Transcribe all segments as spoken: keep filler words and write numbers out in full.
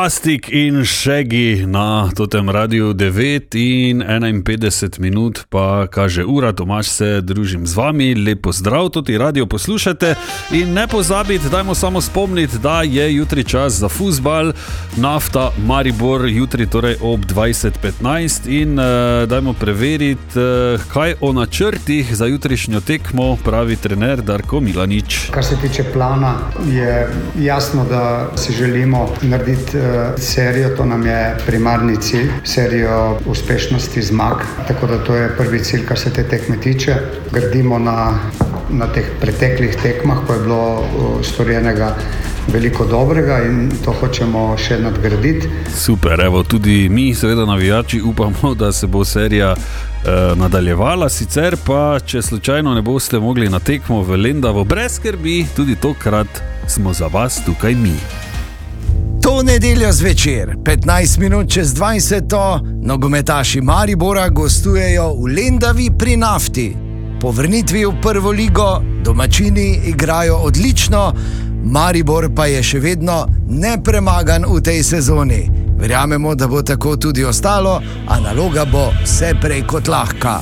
Bombastic in Shaggy na totem radiju devet in enainpetdeset minut, pa kaže ura. Tomaž se družim z vami, lepo zdrav, tudi radio poslušate in ne pozabite, dajmo samo spomniti, da je jutri čas za fuzbal, Nafta Maribor, jutri torej ob dvajset petnajst in uh, dajmo preveriti, uh, kaj o načrtih za jutrišnjo tekmo pravi trener Darko Milanič. Kar se tiče plana, je jasno, da si želimo narediti uh, serijo, to nam je primarni cilj, serijo uspešnosti zmag, tako da to je prvi cilj, kar se te tekme tiče. Gradimo na, na teh preteklih tekmah, ko je bilo uh, storjenega veliko dobrega in to hočemo še nadgraditi. Super, evo, tudi mi, seveda navijači, upamo, da se bo serija eh, nadaljevala, sicer pa, če slučajno ne boste mogli na tekmo v Lendavo, brez skrbi, tudi tokrat smo za vas tukaj mi. To nedeljo zvečer, petnajst minut čez dvajseto, nogometaši Maribora gostujejo v Lendavi pri Nafti. Po vrnitvi v prvo ligo domačini igrajo odlično, Maribor pa je še vedno nepremagan v tej sezoni. Verjamemo, da bo tako tudi ostalo, a naloga bo vse prej kot lahka.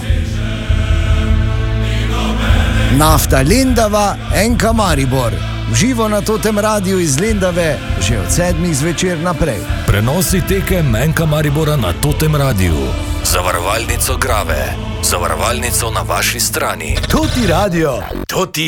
Nafta Lendava, Enka Maribor. Vživo na totem radiju iz Lendave, že od sedmih zvečer naprej. Prenosi tekem Enka Maribora na totem radiju. Zavarovalnico Grave. Zavarovalnico na vaši strani. Toti radio, Toti